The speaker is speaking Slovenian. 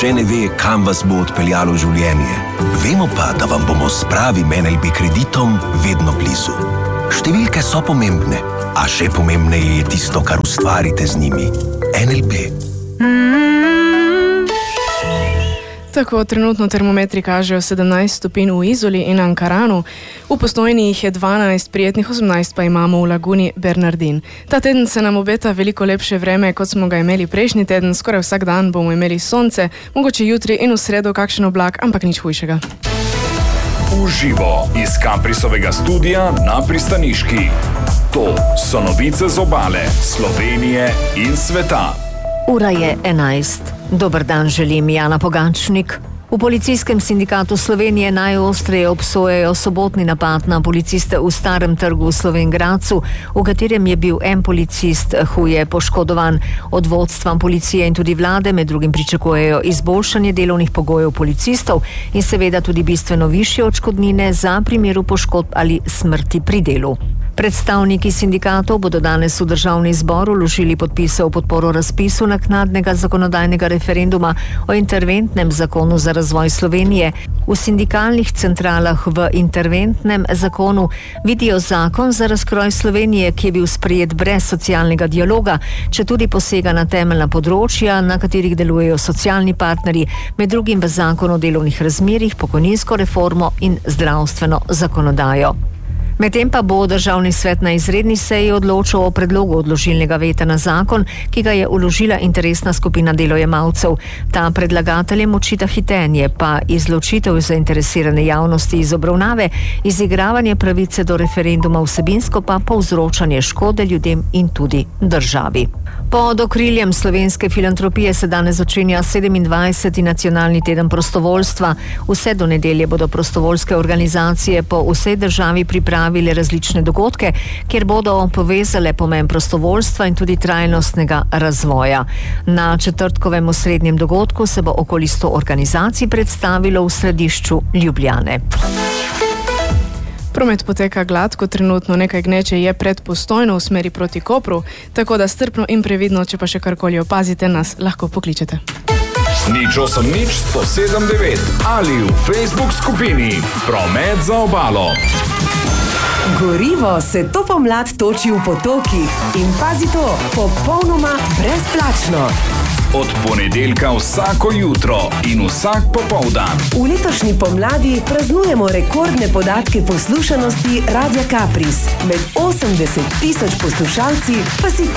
nihče ne ve, kam vas bo odpeljalo življenje. Vemo pa, da vam bomo s pravim NLB kreditom vedno blizu. Številke so pomembne, a še pomembneje je tisto, kar ustvarite z njimi. NLB. Tako trenutno termometri kažejo 17 stopinj v Izoli in Ankaranu, v Postojni jih je 12, prijetnih 18 pa imamo v Laguni Bernardin. Ta teden se nam obeta veliko lepše vreme, kot smo ga imeli prejšnji teden, skoraj vsak dan bomo imeli sonce, mogoče jutri in v sredo kakšen oblak, ampak nič hujšega. Uživo iz Kaprisovega studia na Pristaniški. To so novice z obale, Slovenije in sveta. Ura je 11. Dober dan želim, Jana Pogačnik. V policijskem sindikatu Slovenije najostreje obsojajo sobotni napad na policiste v Starem trgu v Slovenj Gradcu, v katerem je bil en policist huje poškodovan. Od vodstva policije in tudi vlade med drugim pričakujejo izboljšanje delovnih pogojev policistov in seveda tudi bistveno višje odškodnine za primeru poškodb ali smrti pri delu. Predstavniki sindikatov bodo danes v Državni zbor vložili podpise v podporo razpisu naknadnega zakonodajnega referenduma o interventnem zakonu za razvoj Slovenije. V sindikalnih centralah v interventnem zakonu vidijo zakon za razkroj Slovenije, ki je bil sprejet brez socialnega dialoga, če tudi posega na temeljna področja, na katerih delujejo socialni partnerji, med drugim v zakon o delovnih razmerjih, pokojninsko reformo in zdravstveno zakonodajo. Medtem pa bo Državni svet na izredni seji odločil o predlogu odložilnega veta na zakon, ki ga je vložila interesna skupina delojemalcev. Ta predlagateljem očita hitenje, pa izločitev zainteresirane javnosti iz obravnave, izigravanje pravice do referenduma, vsebinsko pa povzročanje škode ljudem in tudi državi. Pod okriljem slovenske filantropije se danes začenja 27. nacionalni teden prostovoljstva. Vse do nedelje bodo prostovoljske organizacije po vsej državi pripravili različne dogodke, kjer bodo povezale pomen prostovoljstva in tudi trajnostnega razvoja. Na četrtkovem osrednjem dogodku se bo okoli 100 organizacij predstavilo v središču Ljubljane. Promet poteka gladko, trenutno nekaj gneče je pred Postojno v smeri proti Kopru, tako da strpno in previdno, če pa še karkoli opazite, nas lahko pokličete. Nič 107 ali v Facebook skupini Promet za obalo. Gorivo se to pomlad toči v potokih in pazi to, popolnoma brezplačno. Od ponedeljka vsako jutro in vsak popoldan. V letošnji pomladi praznujemo rekordne podatke poslušanosti Radia Kapris. Med 80 000 poslušalci pa si